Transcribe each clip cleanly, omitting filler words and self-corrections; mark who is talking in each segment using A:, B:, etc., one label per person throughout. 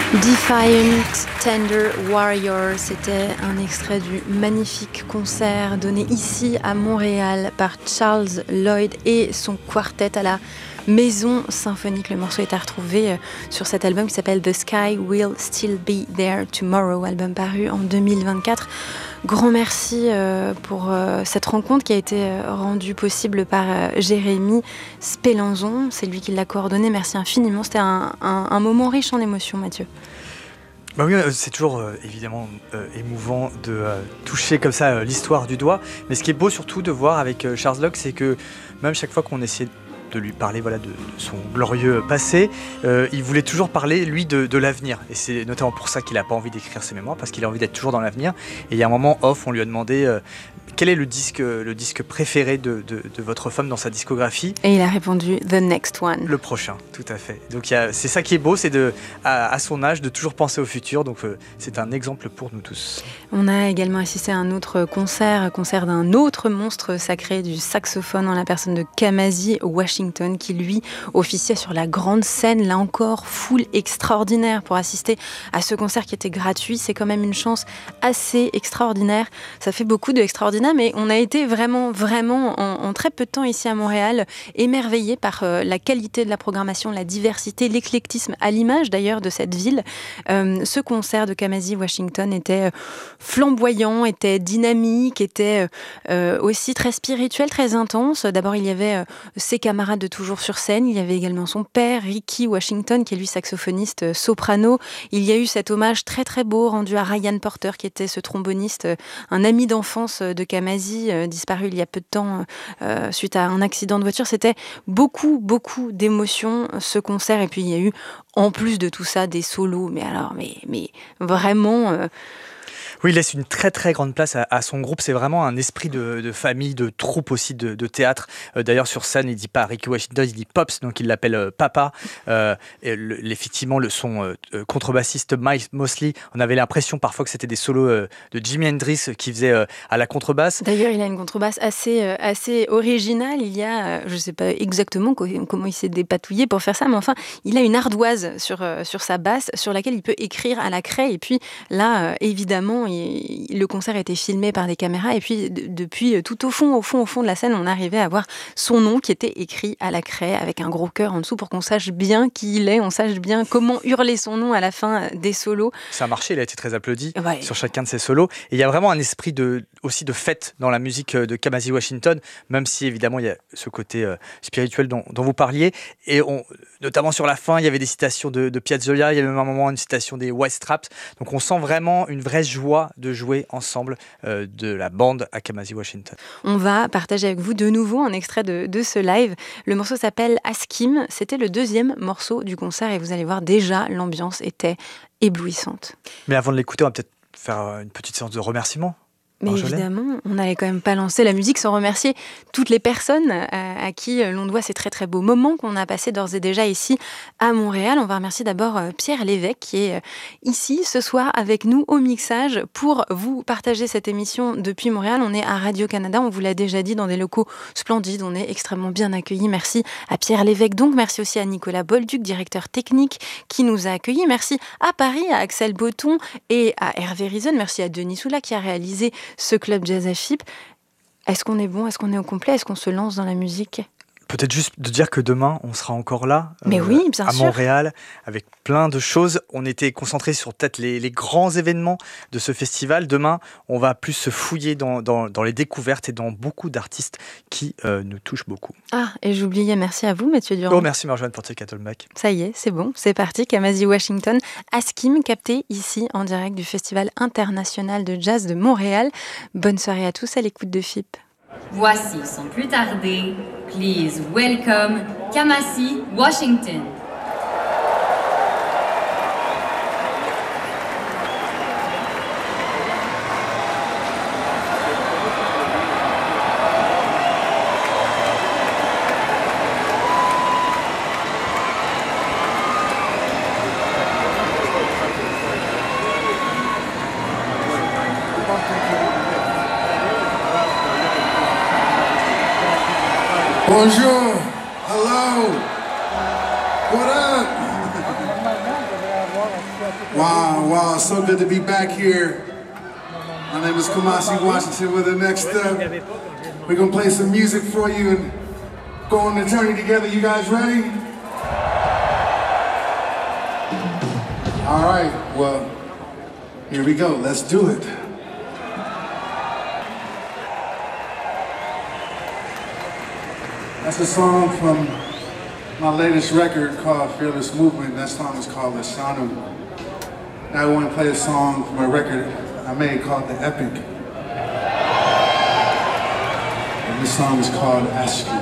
A: Defiant Tender Warrior, c'était un extrait du magnifique concert donné ici à Montréal par Charles Lloyd et son quartet à la Maison Symphonique. Le morceau est à retrouver sur cet album qui s'appelle The Sky Will Still Be There Tomorrow, album paru en 2024. Grand merci pour cette rencontre qui a été rendue possible par Jérémy Spélanzon. C'est lui qui l'a coordonné. Merci infiniment. C'était un moment riche en émotions, Mathieu.
B: Bah oui, c'est toujours évidemment émouvant de toucher comme ça l'histoire du doigt. Mais ce qui est beau surtout de voir avec Charles Lloyd, c'est que même chaque fois qu'on essaie de lui parler de son glorieux passé, il voulait toujours parler, lui, de l'avenir. Et c'est notamment pour ça qu'il n'a pas envie d'écrire ses mémoires, parce qu'il a envie d'être toujours dans l'avenir. Et il y a un moment off, on lui a demandé quel est le disque préféré de votre femme dans sa discographie.
A: Et il a répondu « The Next One ». Le
B: prochain, tout à fait. Donc c'est ça qui est beau, c'est à son âge de toujours penser au futur. Donc c'est un exemple pour nous tous.
A: On a également assisté à un autre concert d'un autre monstre sacré du saxophone en la personne de Kamasi Washington, qui lui officiait sur la grande scène. Là encore, foule extraordinaire pour assister à ce concert qui était gratuit. C'est quand même une chance assez extraordinaire. Ça fait beaucoup de extraordinaire, mais on a été vraiment en très peu de temps ici à Montréal émerveillés par la qualité de la programmation, la diversité, l'éclectisme, à l'image d'ailleurs de cette ville. Ce concert de Kamasi Washington était flamboyant, était dynamique, était aussi très spirituel, très intense. D'abord, il y avait ses camarades de toujours sur scène. Il y avait également son père, Ricky Washington, qui est lui saxophoniste soprano. Il y a eu cet hommage très très beau rendu à Ryan Porter, qui était ce tromboniste, un ami d'enfance de Kamasi, disparu il y a peu de temps suite à un accident de voiture. C'était beaucoup d'émotions, ce concert. Et puis il y a eu, en plus de tout ça, des solos. Mais vraiment...
B: Oui, il laisse une très très grande place à son groupe. C'est vraiment un esprit de famille, de troupe aussi, de théâtre. D'ailleurs, sur scène, il dit pas Ricky Washington, il dit Pops, donc il l'appelle Papa. Effectivement, son contrebassiste Mike Mosley, on avait l'impression parfois que c'était des solos de Jimi Hendrix qui faisait à la contrebasse.
A: D'ailleurs, il a une contrebasse assez originale. Il y a, je ne sais pas exactement comment il s'est dépatouillé pour faire ça, mais enfin, il a une ardoise sur sa basse sur laquelle il peut écrire à la craie. Et puis là, évidemment, le concert a été filmé par des caméras et puis depuis tout au fond de la scène, on arrivait à voir son nom qui était écrit à la craie avec un gros cœur en dessous pour qu'on sache bien qui il est, on sache bien comment hurler son nom à la fin des solos.
B: Ça a marché, il a été très applaudi sur chacun de ses solos. Et il y a vraiment un esprit aussi de fête dans la musique de Kamasi Washington, même si évidemment il y a ce côté spirituel dont vous parliez. Et notamment sur la fin, il y avait des citations de Piazzolla, il y avait même un moment une citation des White Stripes. Donc on sent vraiment une vraie joie de jouer ensemble de la bande à Kamasi Washington.
A: On va partager avec vous de nouveau un extrait de ce live. Le morceau s'appelle Ask Him. C'était le deuxième morceau du concert et vous allez voir, déjà l'ambiance était éblouissante.
B: Mais avant de l'écouter, on va peut-être faire une petite séance de remerciements.
A: Mais évidemment, on n'allait quand même pas lancer la musique sans remercier toutes les personnes à qui l'on doit ces très très beaux moments qu'on a passés d'ores et déjà ici à Montréal. On va remercier d'abord Pierre Lévesque qui est ici ce soir avec nous au mixage pour vous partager cette émission depuis Montréal. On est à Radio-Canada, on vous l'a déjà dit, dans des locaux splendides, on est extrêmement bien accueillis. Merci à Pierre Lévesque, donc merci aussi à Nicolas Bolduc, directeur technique qui nous a accueillis. Merci à Paris, à Axel Botton et à Hervé Rison. Merci à Denis Soula qui a réalisé ce club Jazz à Chypre. Est-ce qu'on est bon? Est-ce qu'on est au complet? Est-ce qu'on se lance dans la musique?
B: Peut-être juste de dire que demain, on sera encore là,
A: Mais oui, bien
B: à
A: sûr.
B: Montréal, avec plein de choses. On était concentrés sur peut-être les grands événements de ce festival. Demain, on va plus se fouiller dans les découvertes et dans beaucoup d'artistes qui nous touchent beaucoup.
A: Ah, et j'oubliais, merci à vous, Mathieu Durand.
B: Oh, merci Marjolaine pour tes Cattleback.
A: Ça y est, c'est bon, c'est parti. Kamasi Washington, Ask Him, capté ici en direct du Festival international de jazz de Montréal. Bonne soirée à tous à l'écoute de FIP.
C: Voici sans plus tarder, please welcome Kamasi Washington.
D: Bonjour, hello, what up? Wow, so good to be back here. My name is Kamasi Washington with the next step. We're gonna play some music for you and go on the journey together. You guys ready? All right, well, here we go, let's do it. That's a song from my latest record called Fearless Movement. That song is called Lashanu. Now I want to play a song from a record I made called The Epic. And this song is called Ask You.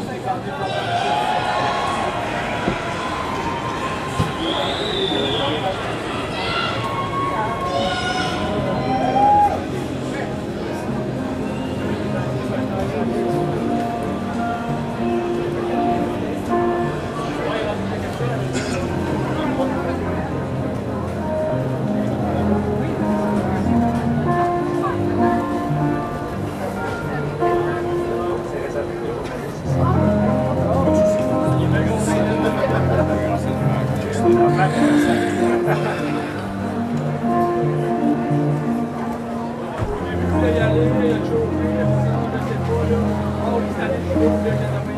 E: Il y a